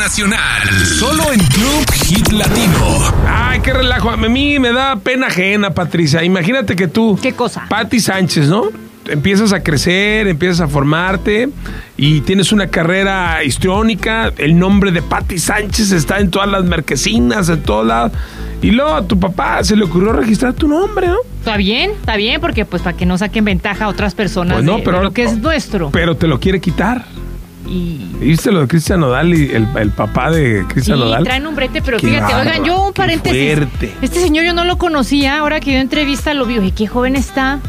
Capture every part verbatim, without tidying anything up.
nacional. Solo en Club Hit Latino. Ay, qué relajo. A mí me da pena ajena, Patricia. Imagínate que tú... ¿Qué cosa? Pati Sánchez, ¿no? Empiezas a crecer, empiezas a formarte y tienes una carrera histriónica. El nombre de Pati Sánchez está en todas las marquesinas, en todos lados. Y luego a tu papá se le ocurrió registrar tu nombre, ¿no? Está bien, está bien, porque pues para que no saquen ventaja a otras personas pues no, de, pero, de lo que es nuestro. Pero te lo quiere quitar. Y... ¿Viste lo de Cristian Nodal y el, el papá de Cristian sí, Nodal? traen un brete, pero qué fíjate, barba, oigan, yo un paréntesis. Fuerte. Este señor yo no lo conocía, ahora que dio entrevista lo vi, oye, qué joven está.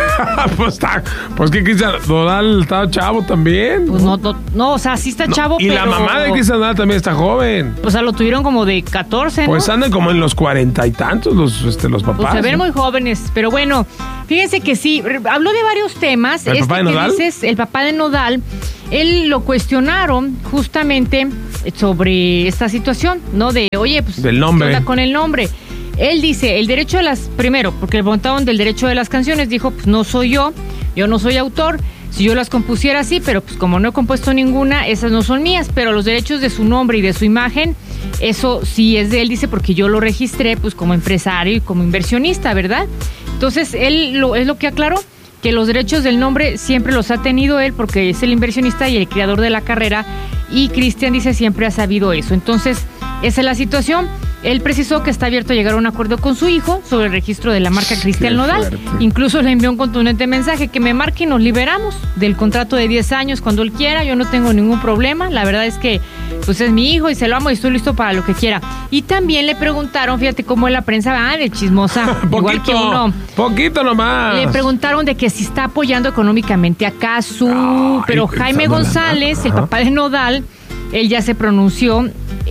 pues está, pues que Cristian Nodal estaba chavo también. Pues no, no, no, o sea, sí está no, chavo, y pero... la mamá de Cristian Nodal también está joven. O sea, lo tuvieron como de catorce, ¿no? Pues andan como en los cuarenta y tantos los, este, los papás. Pues se ven ¿no? muy jóvenes, pero bueno, fíjense que sí, habló de varios temas. ¿El este papá de que Nodal? dices, el papá de Nodal, él lo cuestionaron justamente sobre esta situación, ¿no? De, oye, pues, del nombre. ¿qué onda con el nombre? Él dice, el derecho de las, primero, porque le preguntaban del derecho de las canciones, dijo, pues no soy yo, yo no soy autor, si yo las compusiera así, pero pues como no he compuesto ninguna, esas no son mías, pero los derechos de su nombre y de su imagen, eso sí es de él, dice, porque yo lo registré pues como empresario y como inversionista, ¿verdad? Entonces, él lo, es lo que aclaró, que los derechos del nombre siempre los ha tenido él porque es el inversionista y el creador de la carrera, y Cristian dice siempre ha sabido eso. Entonces, esa es la situación. Él precisó que está abierto a llegar a un acuerdo con su hijo sobre el registro de la marca Cristian Nodal. Incluso le envió un contundente mensaje, que me marque y nos liberamos del contrato de diez años cuando él quiera. Yo no tengo ningún problema. La verdad es que pues es mi hijo y se lo amo y estoy listo para lo que quiera. Y también le preguntaron, fíjate cómo es la prensa, ah, de chismosa, igual que uno. Poquito nomás. Le preguntaron de que si está apoyando económicamente a Casu, Ay, pero Jaime González, el papá de Nodal, él ya se pronunció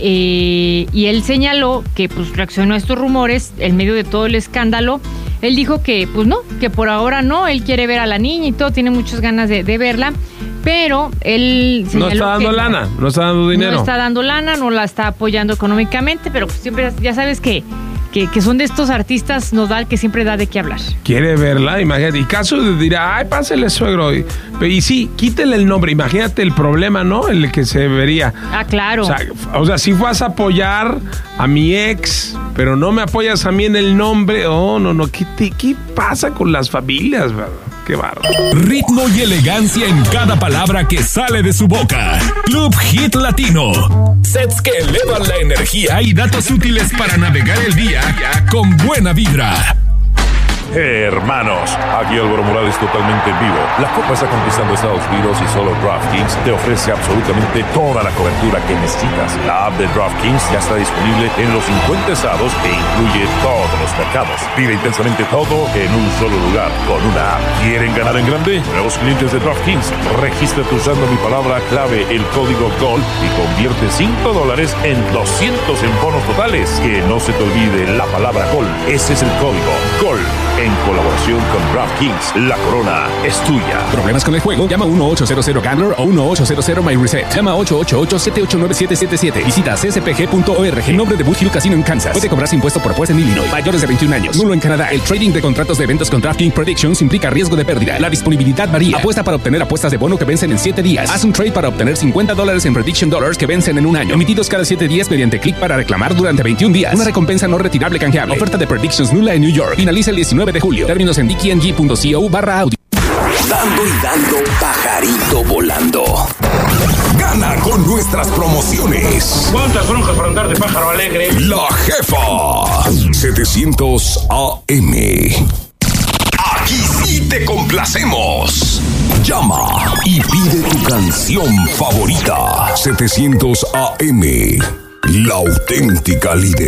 eh, y él señaló que pues reaccionó a estos rumores en medio de todo el escándalo. Él dijo que pues no, que por ahora no, él quiere ver a la niña y todo, tiene muchas ganas de, de verla, pero él no está dando que lana, no está dando dinero. No está dando lana, no la está apoyando económicamente, pero pues siempre ya sabes que Que, que son de estos artistas Nodal que siempre da de qué hablar. Quiere verla, imagínate. Y Casu dirá, ay, pásele, suegro. Y, y sí, quítele el nombre. Imagínate el problema, ¿no? El que se vería. Ah, claro. O sea, o sea, si vas a apoyar a mi ex, pero no me apoyas a mí en el nombre. Oh, no, no. ¿Qué, te, qué pasa con las familias, verdad? Qué barro. Ritmo y elegancia en cada palabra que sale de su boca. Club Hit Latino. Sets que elevan la energía y datos útiles para navegar el día con buena vibra. Hermanos, aquí Álvaro Morales totalmente en vivo. La Copa está conquistando Estados Unidos y solo DraftKings te ofrece absolutamente toda la cobertura que necesitas. La app de DraftKings ya está disponible en los cincuenta estados e incluye todos los mercados. Vive intensamente todo en un solo lugar con una app. ¿Quieren ganar en grande? Nuevos clientes de DraftKings, regístrate usando mi palabra clave, el código GOL, y convierte cinco dólares en doscientos en bonos totales. Que no se te olvide la palabra GOL. Ese es el código GOL. En colaboración con DraftKings, la corona es tuya. ¿Problemas con el juego? Llama uno ocho cero cero Gambler o uno ocho cero cero My Reset. Llama ocho ocho ocho siete ocho nueve siete siete siete. Visita c s p g punto org. En nombre de Boot Hill Casino en Kansas. Puede cobrarse impuesto por apuesta en Illinois. Mayores de veintiún años. Nulo en Canadá. El trading de contratos de eventos con DraftKings Predictions implica riesgo de pérdida. La disponibilidad varía. Apuesta para obtener apuestas de bono que vencen en siete días. Haz un trade para obtener cincuenta dólares en Prediction Dollars que vencen en un año. Emitidos cada siete días mediante clic para reclamar durante veintiún días. Una recompensa no retirable canjeable. Oferta de Predictions nula en New York. Finaliza el diecinueve de julio. Términos en d k n g punto co barra audio. Dando y dando, pajarito volando. Gana con nuestras promociones. ¿Cuántas broncas para andar de pájaro alegre? La Jefa setecientos A M. Aquí sí te complacemos. Llama y pide tu canción favorita. setecientos A M. La auténtica líder.